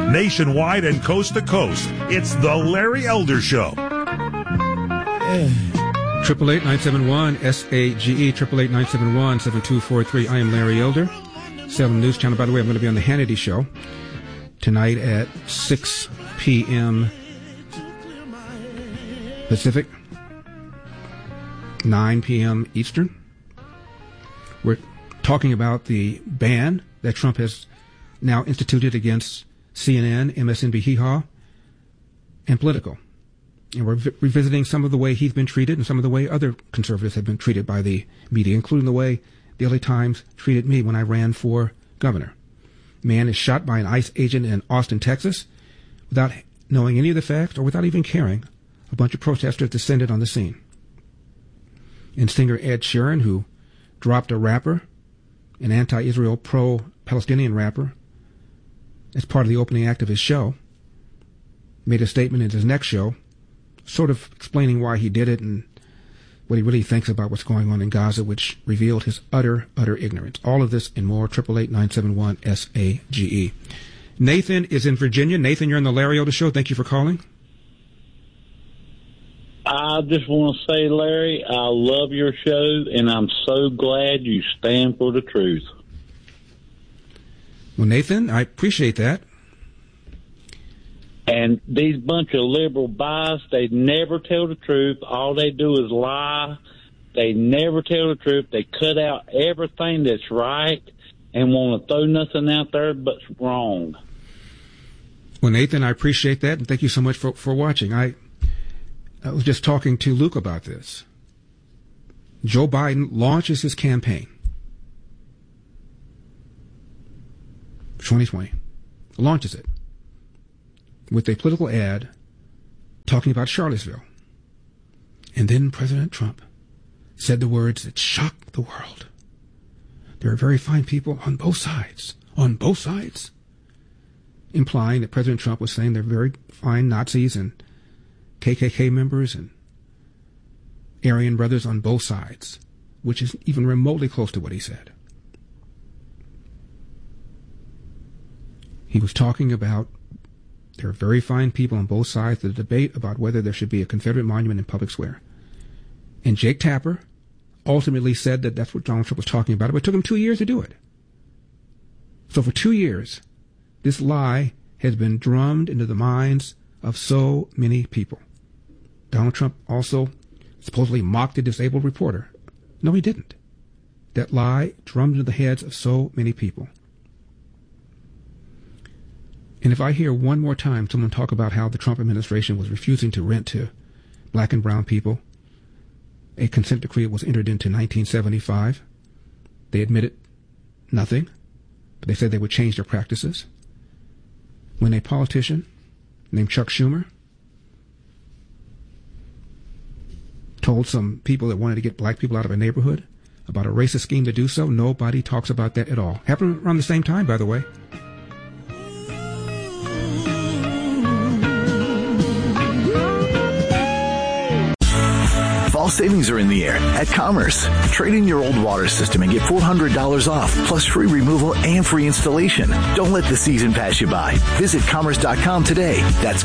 nationwide and coast to coast. It's the Larry Elder Show. 888-971-SAGE, 888-971-7243. I am Larry Elder, Salem News Channel. By the way, I'm going to be on the Hannity Show tonight at 6 p.m. Pacific, 9 p.m. Eastern. We're talking about the ban that Trump has now instituted against CNN, MSNBC, and Politico. And we're revisiting some of the way he's been treated and some of the way other conservatives have been treated by the media, including the way the LA Times treated me when I ran for governor. Man is shot by an ICE agent in Austin, Texas, without knowing any of the facts or without even caring. A bunch of protesters descended on the scene. And singer Ed Sheeran, who dropped a rapper, an anti-Israel, pro-Palestinian rapper, as part of the opening act of his show, made a statement in his next show, sort of explaining why he did it and what he really thinks about what's going on in Gaza, which revealed his utter ignorance. All of this and more, 888-971-SAGE. Nathan is in Virginia. Nathan, you're on the Larry Elder Show. Thank you for calling. I just want to say, Larry, I love your show, and I'm so glad you stand for the truth. Well, Nathan, I appreciate that. And these bunch of liberal bias, they never tell the truth. All they do is lie. They never tell the truth. They cut out everything that's right and want to throw nothing out there but's wrong. Well, Nathan, I appreciate that, and thank you so much for watching. I was just talking to Luke about this. Joe Biden launches his campaign. 2020. Launches it with a political ad talking about Charlottesville. And then President Trump said the words that shocked the world. There are very fine people on both sides, implying that President Trump was saying they're very fine Nazis and KKK members and Aryan brothers on both sides, which is even remotely close to what he said. He was talking about there are very fine people on both sides of the debate about whether there should be a Confederate monument in public square. And Jake Tapper ultimately said that that's what Donald Trump was talking about, but it took him 2 years to do it. So for 2 years, this lie has been drummed into the minds of so many people. Donald Trump also supposedly mocked a disabled reporter. No, he didn't. That lie drummed into the heads of so many people. And if I hear one more time someone talk about how the Trump administration was refusing to rent to black and brown people, a consent decree was entered into 1975. They admitted nothing, but they said they would change their practices. When a politician named Chuck Schumer told some people that wanted to get black people out of a neighborhood about a racist scheme to do so, nobody talks about that at all. Happened around the same time, by the way. Fall savings are in the air at Commerce. Trade in your old water system and get $400 off, plus free removal and free installation. Don't let the season pass you by. Visit Commerce.com today. That's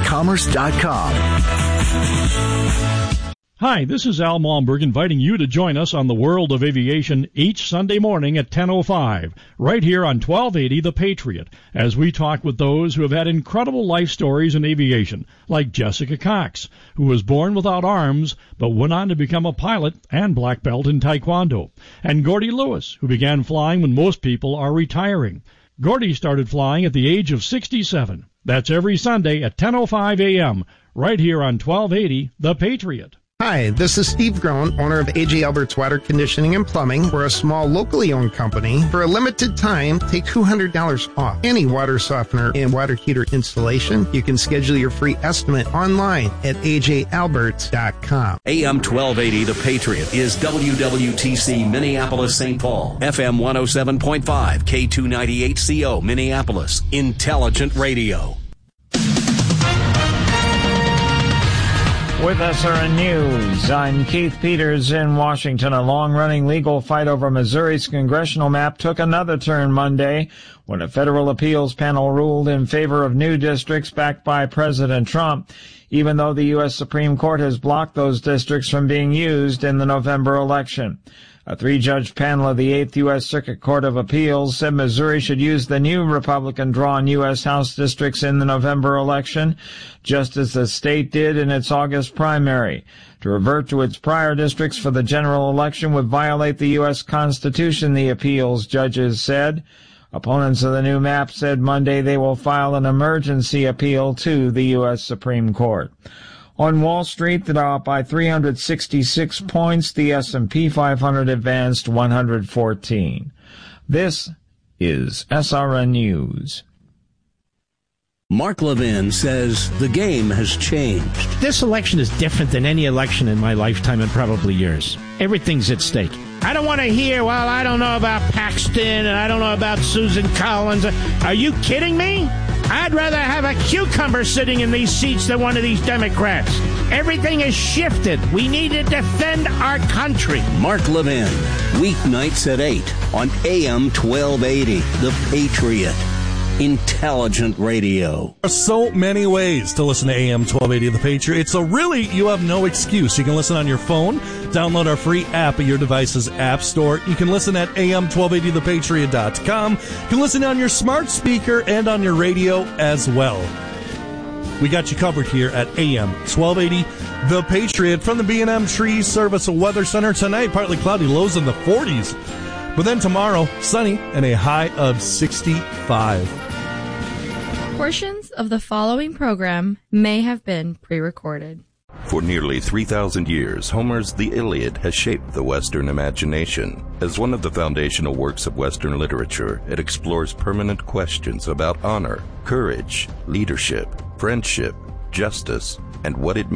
Commerce.com. Hi, this is Al Malmberg inviting you to join us on the World of Aviation each Sunday morning at 10:05, right here on 1280 The Patriot, as we talk with those who have had incredible life stories in aviation, like Jessica Cox, who was born without arms but went on to become a pilot and black belt in Taekwondo, and Gordy Lewis, who began flying when most people are retiring. Gordy started flying at the age of 67. That's every Sunday at 10:05 a.m., right here on 1280 The Patriot. Hi, this is Steve Groen, owner of A.J. Albert's Water Conditioning and Plumbing. We're a small, locally owned company. For a limited time, take $200 off any water softener and water heater installation. You can schedule your free estimate online at ajalberts.com. AM 1280, The Patriot, is WWTC Minneapolis, St. Paul. FM 107.5, K298CO, Minneapolis. Intelligent Radio. With SRN News, I'm Keith Peters in Washington. A long-running legal fight over Missouri's congressional map took another turn Monday when a federal appeals panel ruled in favor of new districts backed by President Trump, even though the U.S. Supreme Court has blocked those districts from being used in the November election. A 3-judge panel of the 8th U.S. Circuit Court of Appeals said Missouri should use the new Republican-drawn U.S. House districts in the November election, just as the state did in its August primary. To revert to its prior districts for the general election would violate the U.S. Constitution, the appeals judges said. Opponents of the new map said Monday they will file an emergency appeal to the U.S. Supreme Court. On Wall Street, the Dow up by 366 points. The S&P 500 advanced 114. This is SRN News. Mark Levin says the game has changed. This election is different than any election in my lifetime and probably yours. Everything's at stake. I don't want to hear, well, I don't know about Paxton and I don't know about Susan Collins. Are you kidding me? I'd rather have a cucumber sitting in these seats than one of these Democrats. Everything has shifted. We need to defend our country. Mark Levin, weeknights at 8 on AM 1280, The Patriot. Intelligent radio. There are so many ways to listen to AM 1280 The Patriot. So really, you have no excuse. You can listen on your phone, download our free app at your device's app store. You can listen at am1280thepatriot.com. You can listen on your smart speaker and on your radio as well. We got you covered here at AM 1280 The Patriot. From the B&M Tree Service Weather Center tonight, partly cloudy, lows in the 40s. But then tomorrow, sunny and a high of 65. Portions of the following program may have been pre-recorded. For nearly 3,000 years, Homer's The Iliad has shaped the Western imagination. As one of the foundational works of Western literature, it explores permanent questions about honor, courage, leadership, friendship, justice, and what it means